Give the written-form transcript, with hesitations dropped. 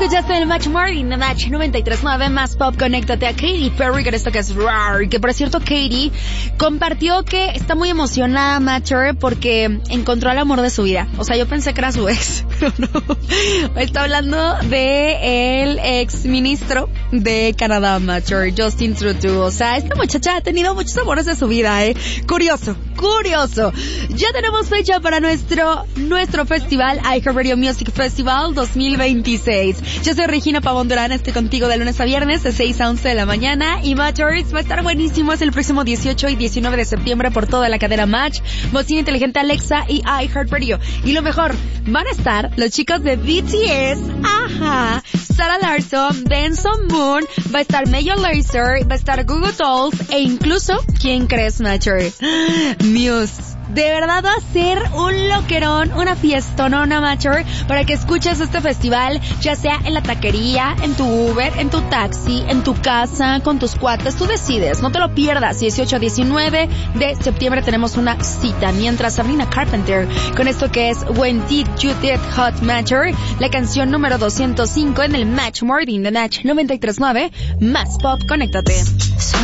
Escuchaste el Match Morning de Match 93.9 más pop. Conéctate a Katy Perry con esto que es Rar. Que por cierto, Katy compartió que está muy emocionada, Matcher, porque encontró al amor de su vida. O sea, yo pensé que era su ex, pero no. Está hablando de el ex ministro de Canadá, Matcher, Justin Trudeau. O sea, esta muchacha ha tenido muchos amores de su vida, Curioso. Ya tenemos fecha para nuestro festival, iHeartRadio Music Festival 2026. Yo soy Regina Pavón Durán, estoy contigo de lunes a viernes de 6 a 11 de la mañana. Y Matchers va a estar buenísimo, es el próximo 18 y 19 de septiembre por toda la cadena Match, bocina inteligente Alexa y iHeartRadio. Y lo mejor, van a estar los chicos de BTS, Ajá, Sarah Larsson, Benson Moon, va a estar Major Lazer, va a estar Google Dolls e incluso, ¿quién crees, Matcher? Muse. De verdad va a ser un loquerón, una fiestonona, Matcher, para que escuches este festival, ya sea en la taquería, en tu Uber, en tu taxi, en tu casa, con tus cuates, tú decides, no te lo pierdas. 18 a 19 de septiembre tenemos una cita, mientras Sabrina Carpenter, con esto que es When Did You Get Hot, Matcher, la canción número 205 en el Match Morning de Match 93.9, más pop, conéctate.